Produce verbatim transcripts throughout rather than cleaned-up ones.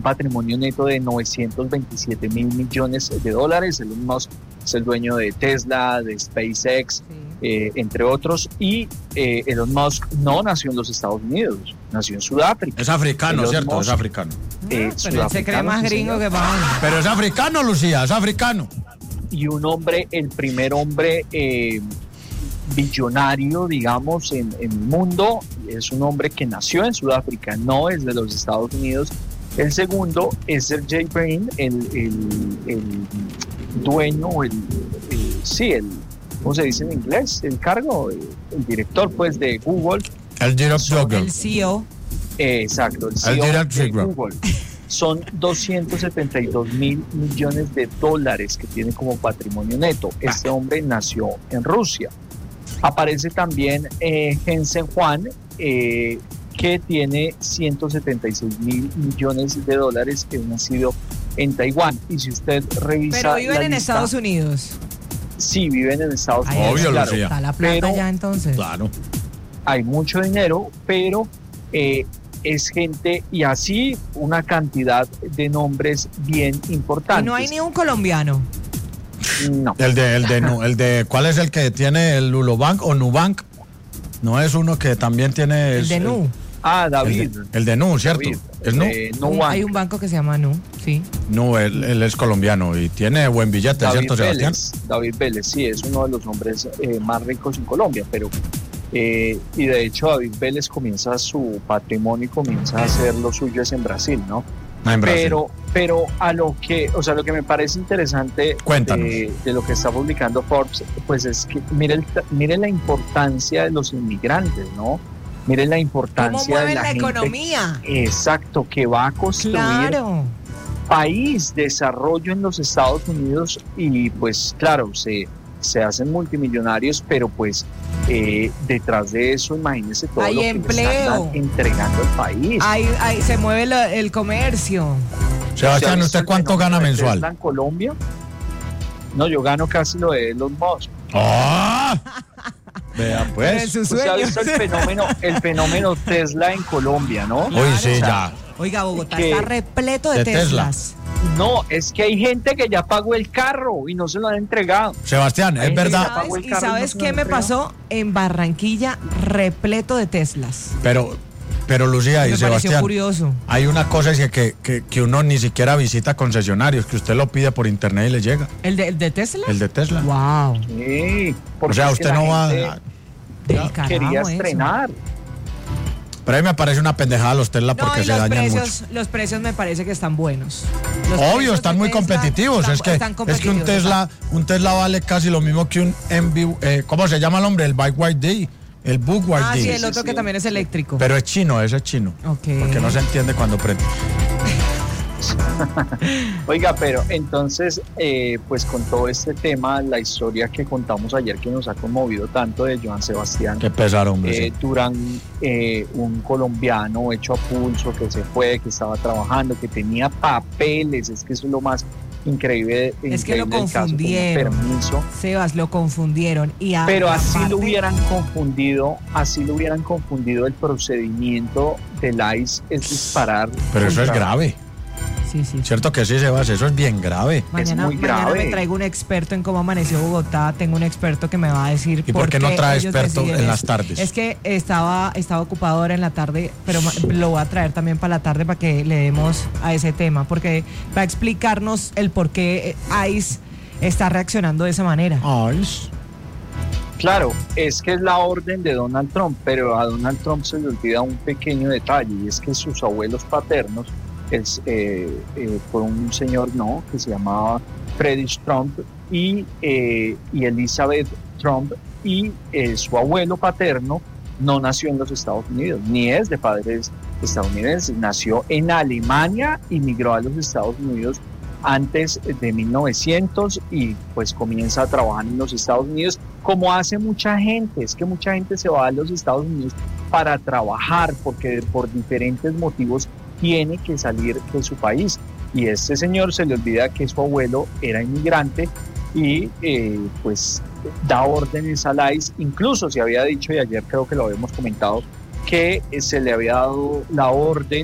patrimonio neto de novecientos veintisiete mil millones de dólares. Elon Musk es el dueño de Tesla, de SpaceX, sí. eh, entre otros, y eh, Elon Musk no nació en los Estados Unidos, nació en Sudáfrica. Es africano, Elon ¿cierto? Musk, es africano. Eh, ah, pero él se cree más gringo que para. Pero es africano, Lucía, es africano. Y un hombre, el primer hombre eh, billonario, digamos, en, en el mundo, es un hombre que nació en Sudáfrica, no es de los Estados Unidos. El segundo es Sergey Brin, el, el, el dueño, el, el, sí, el, ¿cómo se dice en inglés? El cargo, el, el director, pues, de Google. El director. El C E O. Eh, exacto, el C E O el de Google. Son doscientos setenta y dos mil millones de dólares que tiene como patrimonio neto. Este hombre nació en Rusia. Aparece también eh, Jensen Huang, eh, que tiene ciento setenta y seis mil millones de dólares, que es nacido en Taiwán. Y si usted revisa. Pero viven en lista, Estados Unidos. Sí, viven en Estados Unidos. Obvio, claro, Lucía. Está la plata pero, ya entonces. Claro. Hay mucho dinero, pero eh, es gente, y así una cantidad de nombres bien importantes. Y no hay ni un colombiano. No. El de, el de, el de, ¿cuál es el que tiene el Lulobank o Nubank? No es uno que también tiene. El de Nu. Ah, David. El de, el de Nu, ¿cierto? David, ¿Es Nu? Eh, Un, hay un banco que se llama Nu, sí. Nu, él, él es colombiano y tiene buen billete, David ¿cierto, Vélez, Sebastián? David Vélez, sí, es uno de los hombres eh, más ricos en Colombia, pero eh, y de hecho David Vélez comienza su patrimonio y comienza a hacer lo suyo es en Brasil, ¿no? Ah, en Brasil. Pero, pero a lo que, o sea, lo que me parece interesante de, de lo que está publicando Forbes, pues es que miren, miren la importancia de los inmigrantes, ¿no? Miren la importancia de la, la gente, economía. Exacto, que va a construir claro. país, desarrollo en los Estados Unidos y pues claro, se, se hacen multimillonarios, pero pues eh, detrás de eso, imagínense todo hay lo que empleo. le están entregando al país. Hay, hay, se mueve la, el comercio. Sebastián, ¿usted cuánto gana mensual? ¿En Colombia? No, yo gano casi lo de Elon Musk. ¡Ah! Vea pues. ¿Usted ha visto el fenómeno, el fenómeno Tesla en Colombia, no? Claro. Uy, sí, ya. Oiga, Bogotá que, está repleto de, de Teslas. Tesla. No, es que hay gente que ya pagó el carro y no se lo han entregado. Sebastián, es verdad. ¿Sabes, ¿Y sabes no qué me entregado? pasó? En Barranquilla, repleto de Teslas. Pero, pero Lucía y me Sebastián, curioso. hay una cosa es que, que, que uno ni siquiera visita concesionarios, que usted lo pide por internet y le llega. ¿El de, el de Tesla? El de Tesla. Wow. Sí, o sea, usted no va a... Quería estrenar. Eso. Pero a mí me parece una pendejada los Tesla porque no, se dañan precios, mucho. Los precios me parece que están buenos. Los Obvio, están muy Tesla competitivos. Están, es que están competitivos, es que un Tesla, un Tesla vale casi lo mismo que un M V, eh, ¿cómo se llama el hombre? El Bike White D, el Book White Ah, D. sí, el otro sí, que sí. también es eléctrico. Pero es chino, ese es chino. Okay. Porque no se entiende cuando prende. Oiga, pero entonces, eh, pues con todo este tema, la historia que contamos ayer que nos ha conmovido tanto de Joan Sebastián. Qué pesar, hombre. Eh, sí. Durán, eh, un colombiano hecho a pulso, que se fue, que estaba trabajando, que tenía papeles, es que eso es lo más increíble. Es que lo confundieron. Permiso. Sebas, lo confundieron. Y a, pero así aparte, lo hubieran confundido, así lo hubieran confundido el procedimiento del I C E es disparar. Pero eso es contra... grave. Sí, sí. Cierto que sí, Sebas, eso es bien grave. Mañana, es muy grave. mañana me traigo un experto en cómo amaneció Bogotá. Tengo un experto que me va a decir. ¿Y por qué no trae experto en las tardes? Es que estaba, estaba ocupado ahora en la tarde, pero lo voy a traer también para la tarde para que le demos a ese tema, porque va a explicarnos el por qué I C E está reaccionando de esa manera. Ay. Claro, es que es la orden de Donald Trump, pero a Donald Trump se le olvida un pequeño detalle, y es que sus abuelos paternos es, eh, eh, fue un señor no que se llamaba Friedrich Trump y, eh, y Elizabeth Trump, y eh, su abuelo paterno no nació en los Estados Unidos, ni es de padres estadounidenses, nació en Alemania y migró a los Estados Unidos antes de mil novecientos y pues comienza a trabajar en los Estados Unidos, como hace mucha gente. Es que mucha gente se va a los Estados Unidos para trabajar porque por diferentes motivos tiene que salir de su país, y este señor se le olvida que su abuelo era inmigrante y eh, pues da órdenes al I C E. Incluso se había dicho, y ayer creo que lo habíamos comentado, que se le había dado la orden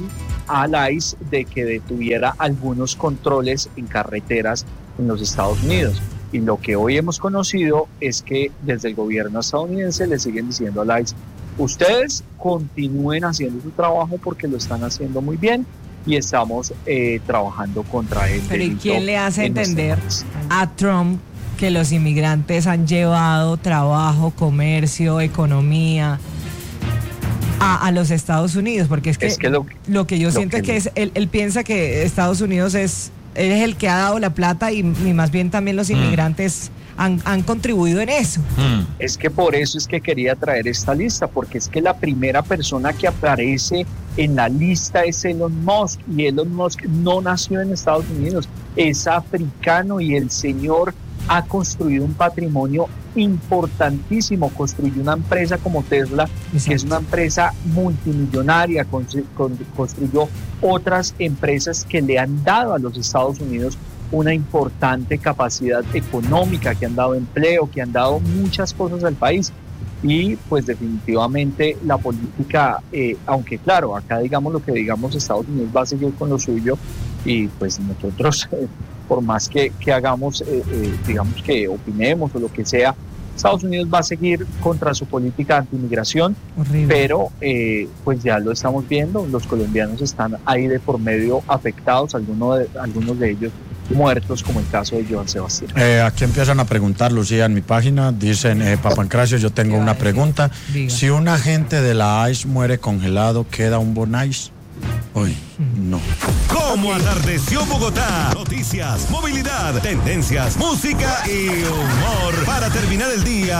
al I C E de que detuviera algunos controles en carreteras en los Estados Unidos. Y lo que hoy hemos conocido es que desde el gobierno estadounidense le siguen diciendo al I C E, ustedes continúen haciendo su trabajo porque lo están haciendo muy bien y estamos eh, trabajando contra él. Pero ¿y quién le hace entender a Trump que los inmigrantes han llevado trabajo, comercio, economía a, a los Estados Unidos? Porque es que, es que lo, lo que yo lo siento que es que es, él, él piensa que Estados Unidos es, él es el que ha dado la plata y, y más bien también los inmigrantes mm. han, han contribuido en eso. Mm. Es que por eso es que quería traer esta lista, porque es que la primera persona que aparece en la lista es Elon Musk, y Elon Musk no nació en Estados Unidos, es africano, y el señor ha construido un patrimonio importantísimo, construyó una empresa como Tesla, Exacto. que es una empresa multimillonaria, construyó otras empresas que le han dado a los Estados Unidos una importante capacidad económica, que han dado empleo, que han dado muchas cosas al país. Y pues definitivamente la política, eh, aunque claro, acá digamos lo que digamos, Estados Unidos va a seguir con lo suyo, y pues nosotros, eh, por más que, que hagamos, eh, eh, digamos que opinemos o lo que sea, Estados Unidos va a seguir contra su política anti-inmigración, pero eh, pues ya lo estamos viendo, los colombianos están ahí de por medio afectados, algunos de, algunos de ellos muertos, como el caso de Joan Sebastián. Eh, aquí empiezan a preguntar, Lucía, en mi página, dicen, eh, Papancracio, yo tengo una pregunta. Diga. Si un agente de la I C E muere congelado, ¿queda un bonais? Hoy, no. ¿Cómo atardeció Bogotá? Noticias, movilidad, tendencias, música y humor para terminar el día